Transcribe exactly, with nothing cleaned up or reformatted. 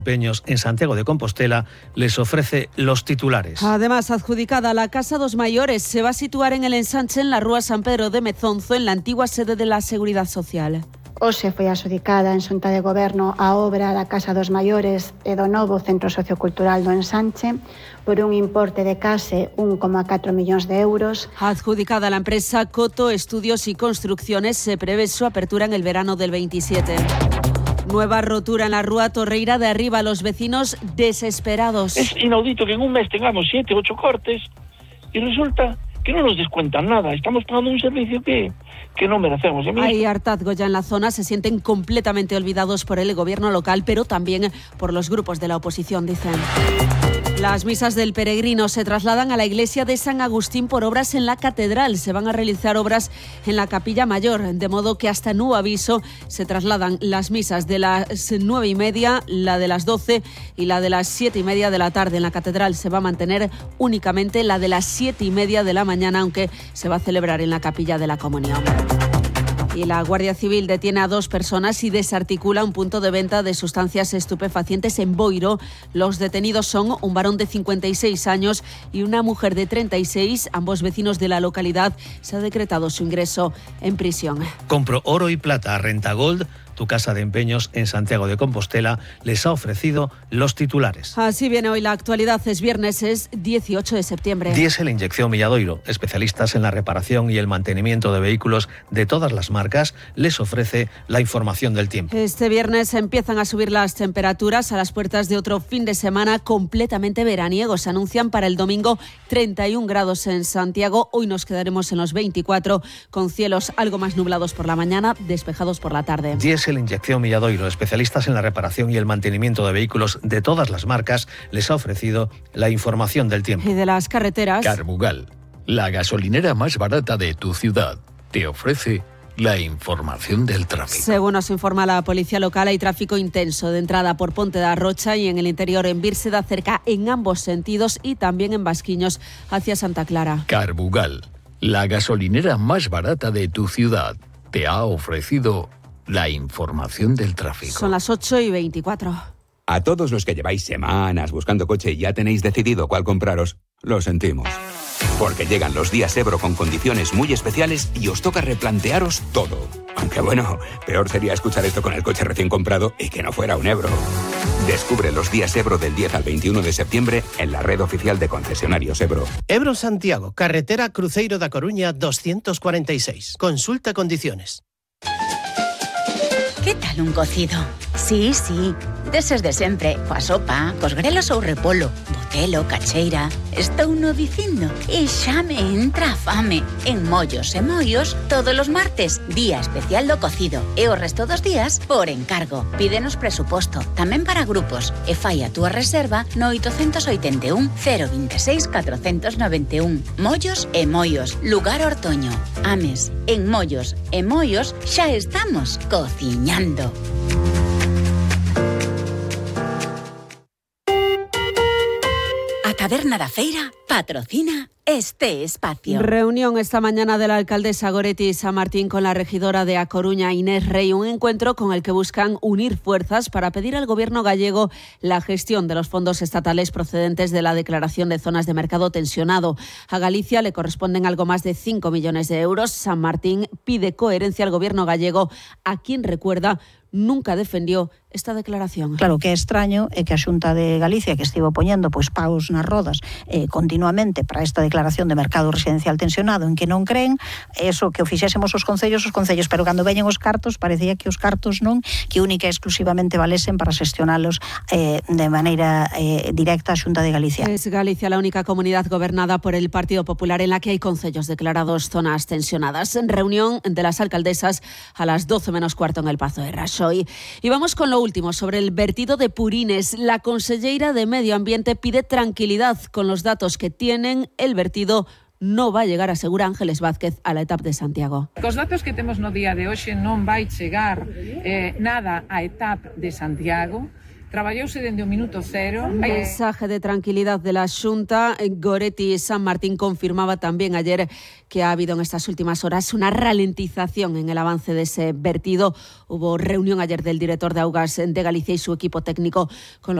Peños en Santiago de Compostela les ofrece los titulares. Además, adjudicada, la Casa dos Mayores se va a situar en el ensanche en la Rúa San Pedro de Mezonzo, en la antigua sede de la Seguridad Social. Hoxe foi adxudicada en Xunta de Goberno a obra da Casa dos Maiores e do novo Centro Sociocultural do Ensanche por un importe de case un coma catro millóns de euros. Adjudicada la empresa Coto Estudios y Construcciones, se prevé su apertura en el verano del veintisiete. Nueva rotura en la Rúa Torreira de Arriba, los vecinos desesperados. Es inaudito que en un mes tengamos siete, ocho cortes y resulta que no nos descuentan nada. Estamos pagando un servicio que, que no merecemos. Hay hartazgo ya en la zona, se sienten completamente olvidados por el gobierno local, pero también por los grupos de la oposición, dicen. Las misas del peregrino se trasladan a la iglesia de San Agustín por obras en la catedral. Se van a realizar obras en la capilla mayor, de modo que hasta nuevo aviso se trasladan las misas de las nueve y media, la de las doce y la de las siete y media de la tarde. En la catedral se va a mantener únicamente la de las siete y media de la mañana, aunque se va a celebrar en la capilla de la Comunión. Y la Guardia Civil detiene a dos personas y desarticula un punto de venta de sustancias estupefacientes en Boiro. Los detenidos son un varón de cincuenta y seis años y una mujer de treinta y seis, ambos vecinos de la localidad. Se ha decretado su ingreso en prisión. Compro oro y plata a Rentagold. Tu casa de empeños en Santiago de Compostela les ha ofrecido los titulares. Así viene hoy la actualidad. Es viernes, es dieciocho de septiembre. Diesel Inyección Milladoiro, especialistas en la reparación y el mantenimiento de vehículos de todas las marcas, les ofrece la información del tiempo. Este viernes empiezan a subir las temperaturas a las puertas de otro fin de semana completamente veraniego. Se anuncian para el domingo treinta y un grados en Santiago. Hoy nos quedaremos en los veinticuatro, con cielos algo más nublados por la mañana, despejados por la tarde. Diesel Inyección Milladoiro, especialistas en la reparación y el mantenimiento de vehículos de todas las marcas, les ha ofrecido la información del tiempo. Y de las carreteras. Carbugal, la gasolinera más barata de tu ciudad, te ofrece la información del tráfico. Según nos informa la policía local, hay tráfico intenso de entrada por Ponte da Rocha y en el interior en Bírseda, cerca en ambos sentidos, y también en Basquiños hacia Santa Clara. Carbugal, la gasolinera más barata de tu ciudad, te ha ofrecido la información del tráfico. Son las ocho y veinticuatro. A todos los que lleváis semanas buscando coche y ya tenéis decidido cuál compraros, lo sentimos. Porque llegan los días Ebro con condiciones muy especiales y os toca replantearos todo. Aunque bueno, peor sería escuchar esto con el coche recién comprado y que no fuera un Ebro. Descubre los días Ebro del diez al veintiuno de septiembre en la red oficial de concesionarios Ebro. Ebro Santiago, carretera Cruzeiro da Coruña doscientos cuarenta y seis. Consulta condiciones. ¿Qué tal un cocido? Sí, sí, deses de sempre, coa sopa, cos grelos ou repolo, botelo, cacheira. Está uno dicindo, e xa me entra a fame. En Mollos e Moios, todos os martes, día especial do cocido. E o resto dos días, por encargo. Pídenos presuposto, tamén para grupos. E fai a túa reserva no oitocentos oitenta e un, cero veintiséis, cuatrocentos noventa e un. Mollos e Moios, lugar Ortoño. Ames, en Mollos e Moios xa estamos cociñando. A Taberna da Feira patrocina este espacio. Reunión esta mañana de la alcaldesa Goretti San Martín con la regidora de A Coruña, Inés Rey, un encuentro con el que buscan unir fuerzas para pedir al gobierno gallego la gestión de los fondos estatales procedentes de la declaración de zonas de mercado tensionado. A Galicia le corresponden algo más de cinco millones de euros. San Martín pide coherencia al gobierno gallego, a quien recuerda nunca defendió esta declaración. Claro que é extraño é que a Xunta de Galicia, que estivo poñendo pois paus nas rodas eh, continuamente para esta declaración de mercado residencial tensionado en que non creen, eso que o fixésemos os concellos, os concellos, pero cando veñen os cartos parecía que os cartos non, que única e exclusivamente valesen para xestionalos eh, de maneira eh, directa a Xunta de Galicia. Es Galicia la única comunidad gobernada por el Partido Popular en la que hay concellos declarados zonas tensionadas. Reunión de las alcaldesas a las doce menos cuarto en el Pazo de Raxoi. Y vamos con lo último sobre el vertido de purines. La conselleira de Medio Ambiente pide tranquilidad. Con los datos que tienen, el vertido no va a llegar, asegura Ángeles Vázquez, a la etapa de Santiago. Cos datos que temos no día de hoxe non vai chegar eh, nada á etapa de Santiago. traballouse dende o minuto cero. Un mensaje de tranquilidad de la Xunta. Goretti San Martín confirmaba también ayer que ha habido en estas últimas horas una ralentización en el avance de ese vertido. Hubo reunión ayer del director de Augas de Galicia y su equipo técnico con los